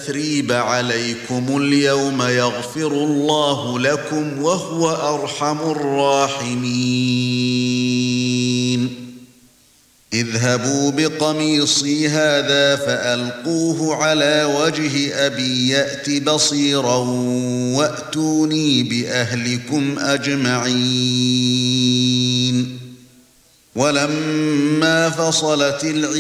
تثريب عليكم اليوم يغفر الله لكم وهو أرحم الراحمين اذهبوا بقميصي هذا فألقوه على وجه أبي يأت بصيرا وأتوني بأهلكم أجمعين ولما فصلت